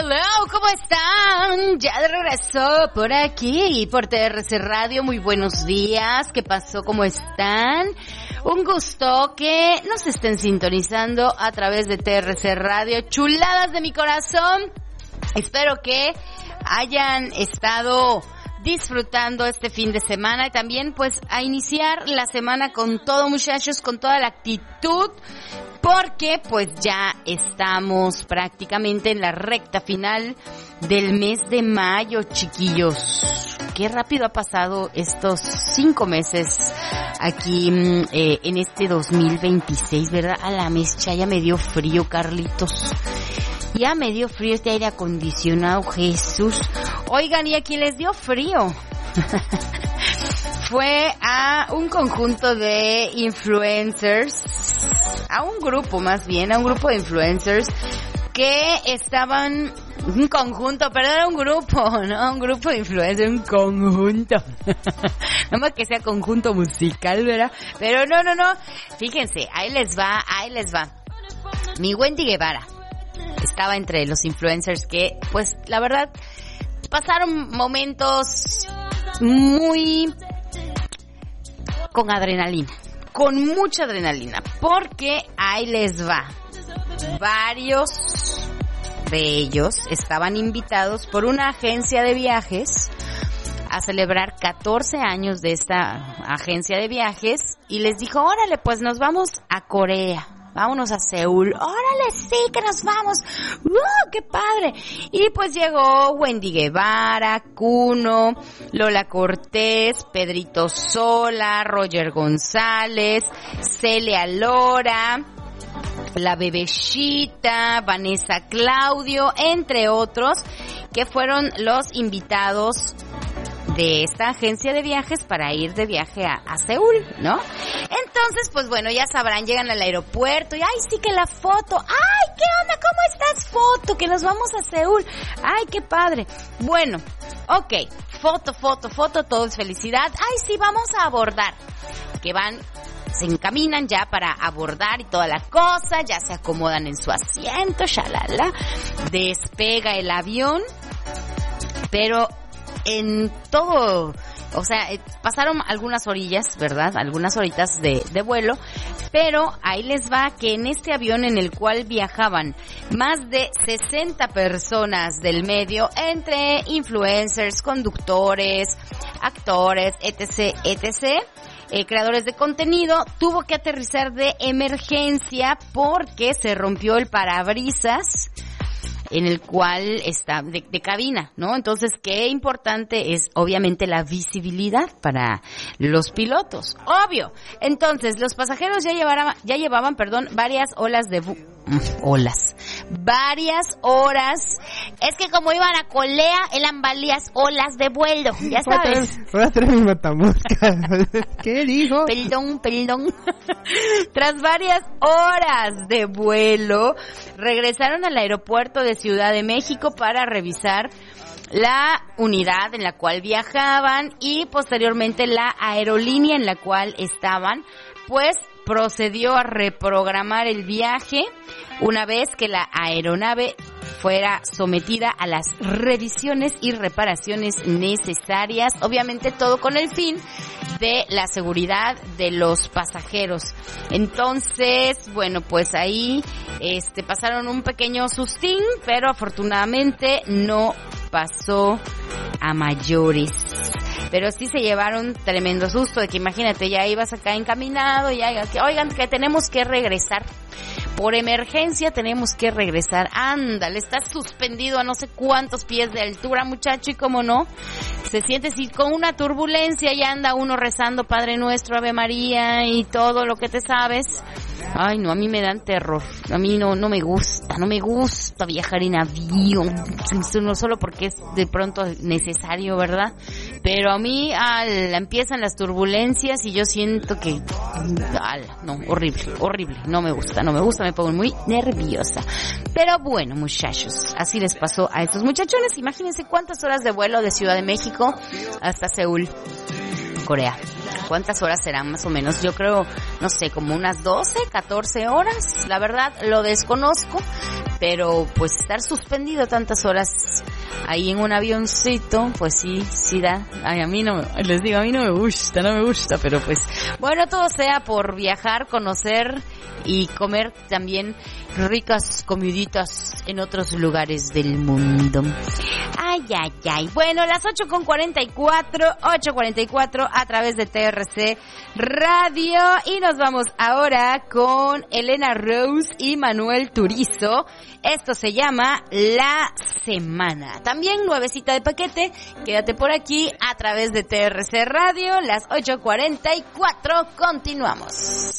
hello, ¿cómo están? Ya de regreso por aquí, por TRC Radio. Muy buenos días, ¿qué pasó? ¿Cómo están? Un gusto que nos estén sintonizando a través de TRC Radio. Chuladas de mi corazón. Espero que hayan estado disfrutando este fin de semana y también pues a iniciar la semana con todo, muchachos, con toda la actitud, porque pues ya estamos prácticamente en la recta final del mes de mayo, chiquillos. Qué rápido ha pasado estos 5 meses aquí en este 2026, ¿verdad? A la mecha, ya me dio frío, Carlitos. Ya me dio frío este aire acondicionado, Jesús. Oigan, ¿y a quién les dio frío? Fue a un conjunto de influencers, a un grupo de influencers que estaban, un conjunto, perdón, era un grupo, ¿no? Un grupo de influencers, un conjunto. No más que sea conjunto musical, ¿verdad? Pero no. Fíjense, ahí les va. Mi Wendy Guevara estaba entre los influencers que, pues, la verdad, pasaron momentos muy con adrenalina, con mucha adrenalina, porque ahí les va. Varios de ellos estaban invitados por una agencia de viajes a celebrar 14 años de esta agencia de viajes y les dijo, órale, pues nos vamos a Corea. Vámonos a Seúl. ¡Órale, sí, que nos vamos! ¡Qué padre! Y pues llegó Wendy Guevara, Kuno, Lola Cortés, Pedrito Sola, Roger González, Celia Lora, la Bebeshita, Vanessa Claudio, entre otros, que fueron los invitados de esta agencia de viajes para ir de viaje a Seúl, ¿no? Entonces, pues bueno, ya sabrán, llegan al aeropuerto y ¡ay, sí que la foto! ¡Ay, qué onda! ¿Cómo estás, foto? Que nos vamos a Seúl. ¡Ay, qué padre! Bueno, ok, foto, todo es felicidad. ¡Ay, sí, vamos a abordar! Que van, se encaminan ya para abordar y toda la cosa, ya se acomodan en su asiento, shalala. Despega el avión, pero en todo, o sea, pasaron algunas orillas, ¿verdad? Algunas horitas de vuelo, pero ahí les va que en este avión en el cual viajaban más de 60 personas del medio, entre influencers, conductores, actores, etc., creadores de contenido, tuvo que aterrizar de emergencia porque se rompió el parabrisas en el cual está de cabina, ¿no? Entonces, qué importante es obviamente la visibilidad para los pilotos, obvio. Entonces, los pasajeros ya llevaban, varias varias horas. Es que como iban a Colea, eran varias olas de vuelo, ya sabes. Voy a traer mi matamosca. ¿Qué dijo? Perdón. Tras varias horas de vuelo, regresaron al aeropuerto de Ciudad de México para revisar la unidad en la cual viajaban y posteriormente la aerolínea en la cual estaban, pues procedió a reprogramar el viaje una vez que la aeronave fuera sometida a las revisiones y reparaciones necesarias, obviamente todo con el fin de la seguridad de los pasajeros. Entonces, bueno, pues ahí pasaron un pequeño sustín, pero afortunadamente no pasó a mayores. Pero sí se llevaron tremendo susto de que imagínate, ya ibas acá encaminado, y oigan, que tenemos que regresar. Por emergencia tenemos que regresar. Ándale, estás suspendido a no sé cuántos pies de altura, muchacho, y cómo no, se siente así con una turbulencia y anda uno rezando Padre Nuestro, Ave María y todo lo que te sabes. Ay, no, a mí me dan terror. A mí no me gusta viajar en avión, no solo porque es de pronto necesario, ¿verdad? Pero a mí empiezan las turbulencias y yo siento que no, horrible, no me gusta, me pongo muy nerviosa. Pero bueno, muchachos, así les pasó a estos muchachones. Imagínense cuántas horas de vuelo de Ciudad de México hasta Seúl, Corea. ¿cuántas horas serán más o menos? Yo creo, no sé, como unas 12, 14 horas. La verdad, lo desconozco, pero pues estar suspendido tantas horas ahí en un avioncito, pues sí da. Ay, a mí no me gusta, pero pues bueno, todo sea por viajar, conocer y comer también ricas comiditas en otros lugares del mundo. Ay. Bueno, las 8:44 a través de TRC Radio, y nos vamos ahora con Elena Rose y Manuel Turizo. Esto se llama La Semana. También nuevecita de paquete. Quédate por aquí a través de TRC Radio, las 8:44. Continuamos.